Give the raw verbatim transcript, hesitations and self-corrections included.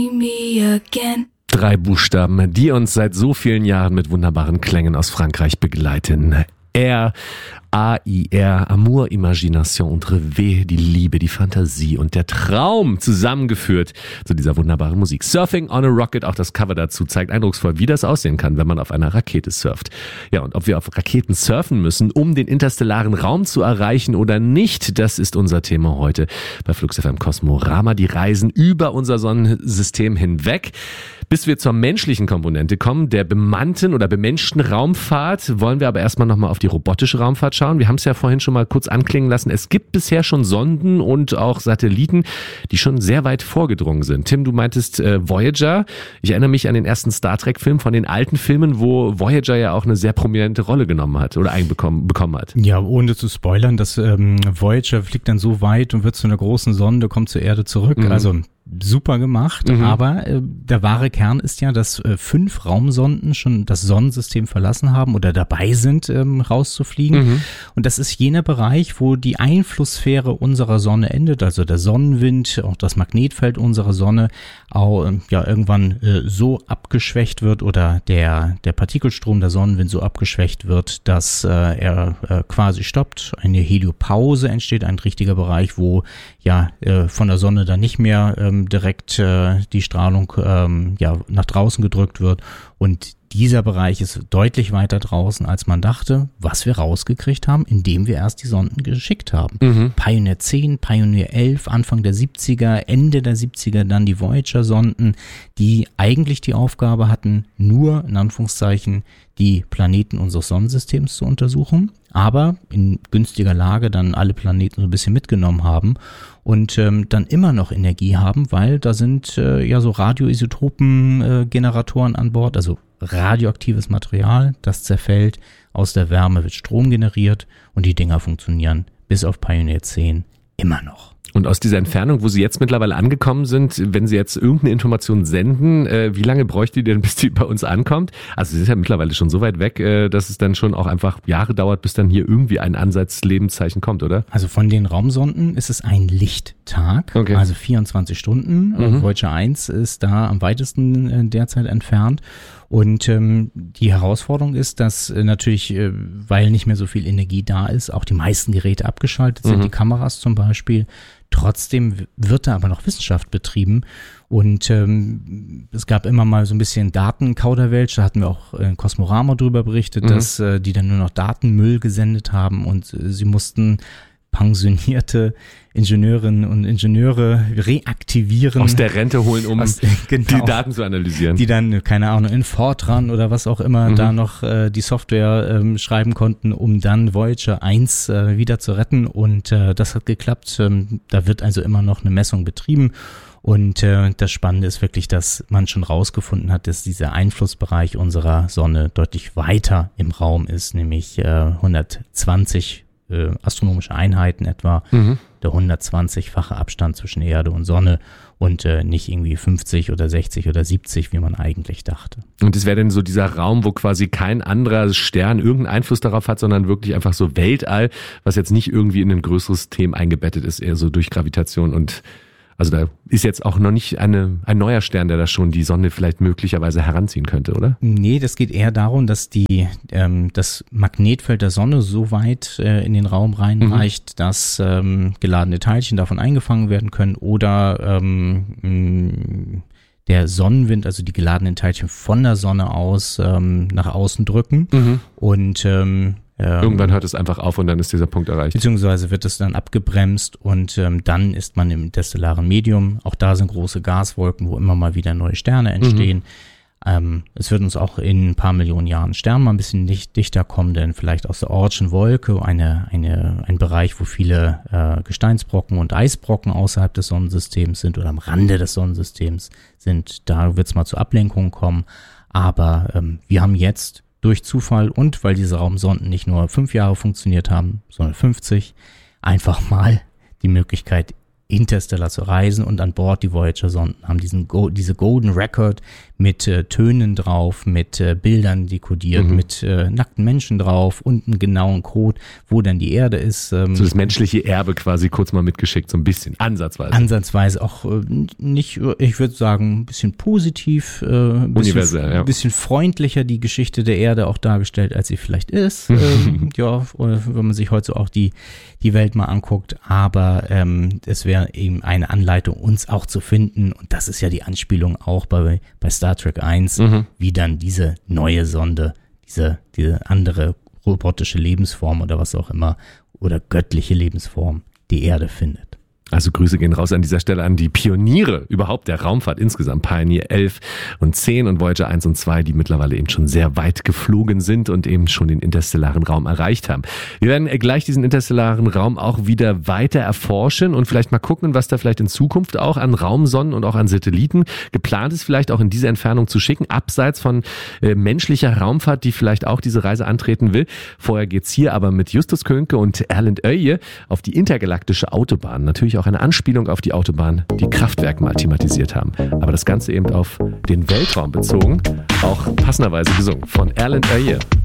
Me again. Drei Buchstaben, die uns seit so vielen Jahren mit wunderbaren Klängen aus Frankreich begleiten. R, A I R, Amour, Imagination und Rêve, die Liebe, die Fantasie und der Traum zusammengeführt zu dieser wunderbaren Musik. Surfing on a Rocket, auch das Cover dazu, zeigt eindrucksvoll, wie das aussehen kann, wenn man auf einer Rakete surft. Ja, und ob wir auf Raketen surfen müssen, um den interstellaren Raum zu erreichen oder nicht, das ist unser Thema heute bei Flux F M Kosmorama. Die Reisen über unser Sonnensystem hinweg. Bis wir zur menschlichen Komponente kommen, der bemannten oder bemenschten Raumfahrt, wollen wir aber erstmal nochmal auf die robotische Raumfahrt schauen. Wir haben es ja vorhin schon mal kurz anklingen lassen. Es gibt bisher schon Sonden und auch Satelliten, die schon sehr weit vorgedrungen sind. Tim, du meintest äh, Voyager. Ich erinnere mich an den ersten Star Trek-Film von den alten Filmen, wo Voyager ja auch eine sehr prominente Rolle genommen hat oder einbekommen bekommen hat. Ja, ohne zu spoilern, dass ähm, Voyager fliegt dann so weit und wird zu einer großen Sonde, kommt zur Erde zurück. Mhm. Also super gemacht, mhm. aber äh, der wahre Kern ist ja, dass äh, fünf Raumsonden schon das Sonnensystem verlassen haben oder dabei sind, ähm, rauszufliegen. Mhm. Und das ist jener Bereich, wo die Einflusssphäre unserer Sonne endet, also der Sonnenwind, auch das Magnetfeld unserer Sonne, auch, äh, ja irgendwann äh, so abgeschwächt wird oder der der Partikelstrom, der Sonnenwind so abgeschwächt wird, dass äh, er äh, quasi stoppt. Eine Heliopause entsteht, ein richtiger Bereich, wo ja äh, von der Sonne dann nicht mehr ähm, direkt äh, die Strahlung ähm, ja nach draußen gedrückt wird und dieser Bereich ist deutlich weiter draußen, als man dachte, was wir rausgekriegt haben, indem wir erst die Sonden geschickt haben. Mhm. Pioneer zehn, Pioneer elf, Anfang der siebziger, Ende der siebziger dann die Voyager-Sonden, die eigentlich die Aufgabe hatten, nur in Anführungszeichen die Planeten unseres Sonnensystems zu untersuchen, aber in günstiger Lage dann alle Planeten so ein bisschen mitgenommen haben und ähm, dann immer noch Energie haben, weil da sind äh, ja so Radioisotopen-Generatoren äh, an Bord, also radioaktives Material, das zerfällt, aus der Wärme wird Strom generiert und die Dinger funktionieren bis auf Pioneer zehn immer noch. Und aus dieser Entfernung, wo Sie jetzt mittlerweile angekommen sind, wenn Sie jetzt irgendeine Information senden, äh, wie lange bräuchte die denn, bis die bei uns ankommt? Also Sie sind ja mittlerweile schon so weit weg, äh, dass es dann schon auch einfach Jahre dauert, bis dann hier irgendwie ein Ansatz-Lebenszeichen kommt, oder? Also von den Raumsonden ist es ein Lichttag, okay. Also vierundzwanzig Stunden. Mhm. Voyager eins ist da am weitesten äh, derzeit entfernt. Und ähm, die Herausforderung ist, dass äh, natürlich, äh, weil nicht mehr so viel Energie da ist, auch die meisten Geräte abgeschaltet sind, mhm. die Kameras zum Beispiel. Trotzdem wird da aber noch Wissenschaft betrieben und ähm, es gab immer mal so ein bisschen Datenkauderwelsch, da hatten wir auch in Kosmorama drüber berichtet, mhm. dass äh, die dann nur noch Datenmüll gesendet haben und äh, sie mussten pensionierte Ingenieurinnen und Ingenieure reaktivieren. Aus der Rente holen, um Aus, genau, die Daten zu analysieren. Die dann, keine Ahnung, in Fortran oder was auch immer mhm. da noch äh, die Software ähm, schreiben konnten, um dann Voyager eins äh, wieder zu retten. Und äh, das hat geklappt. Ähm, da wird also immer noch eine Messung betrieben. Und äh, das Spannende ist wirklich, dass man schon rausgefunden hat, dass dieser Einflussbereich unserer Sonne deutlich weiter im Raum ist, nämlich äh, hundertzwanzig äh, astronomische Einheiten etwa, mhm. der hundertzwanzigfache Abstand zwischen Erde und Sonne und äh, nicht irgendwie fünfzig oder sechzig oder siebzig, wie man eigentlich dachte. Und das wäre denn so dieser Raum, wo quasi kein anderer Stern irgendeinen Einfluss darauf hat, sondern wirklich einfach so Weltall, was jetzt nicht irgendwie in ein größeres System eingebettet ist, eher so durch Gravitation und also da ist jetzt auch noch nicht eine, ein neuer Stern, der da schon die Sonne vielleicht möglicherweise heranziehen könnte, oder? Nee, das geht eher darum, dass die ähm, das Magnetfeld der Sonne so weit äh, in den Raum reinreicht, mhm. dass ähm, geladene Teilchen davon eingefangen werden können oder ähm, mh, der Sonnenwind, also die geladenen Teilchen von der Sonne aus ähm, nach außen drücken mhm. und ähm, irgendwann hört es einfach auf und dann ist dieser Punkt erreicht. Beziehungsweise wird es dann abgebremst und ähm, dann ist man im interstellaren Medium. Auch da sind große Gaswolken, wo immer mal wieder neue Sterne entstehen. Mhm. Ähm, es wird uns auch in ein paar Millionen Jahren Sternen mal ein bisschen nicht dichter kommen, denn vielleicht aus der Oortschen Wolke, eine, eine, ein Bereich, wo viele äh, Gesteinsbrocken und Eisbrocken außerhalb des Sonnensystems sind oder am Rande des Sonnensystems sind. Da wird es mal zu Ablenkungen kommen. Aber ähm, wir haben jetzt durch Zufall und weil diese Raumsonden nicht nur fünf Jahre funktioniert haben, sondern fünfzig, einfach mal die Möglichkeit, interstellar zu reisen und an Bord die Voyager-Sonden haben diesen Go- diese Golden Record mit äh, Tönen drauf, mit äh, Bildern dekodiert, mhm. mit äh, nackten Menschen drauf und einen genauen Code, wo dann die Erde ist. Ähm, so das menschliche Erbe quasi kurz mal mitgeschickt, so ein bisschen, ansatzweise. Ansatzweise auch äh, nicht, ich würde sagen, ein bisschen positiv, äh, ein bisschen, universell, ja. ein bisschen freundlicher die Geschichte der Erde auch dargestellt, als sie vielleicht ist. ähm, ja, oder wenn man sich heute so auch die, die Welt mal anguckt. Aber ähm, es wäre eben eine Anleitung, uns auch zu finden. Und das ist ja die Anspielung auch bei, bei Star Trek eins, mhm. wie dann diese neue Sonde, diese, diese andere robotische Lebensform oder was auch immer, oder göttliche Lebensform die Erde findet. Also Grüße gehen raus an dieser Stelle an die Pioniere überhaupt der Raumfahrt insgesamt, Pioneer elf und zehn und Voyager eins und zwei, die mittlerweile eben schon sehr weit geflogen sind und eben schon den interstellaren Raum erreicht haben. Wir werden gleich diesen interstellaren Raum auch wieder weiter erforschen und vielleicht mal gucken, was da vielleicht in Zukunft auch an Raumsonden und auch an Satelliten geplant ist, vielleicht auch in diese Entfernung zu schicken, abseits von äh, menschlicher Raumfahrt, die vielleicht auch diese Reise antreten will. Vorher geht's hier aber mit Justus Könke und Erlend Öye auf die intergalaktische Autobahn. Natürlich auch eine Anspielung auf die Autobahn, die Kraftwerk mal thematisiert haben. Aber das Ganze eben auf den Weltraum bezogen, auch passenderweise gesungen von Erlend Öye.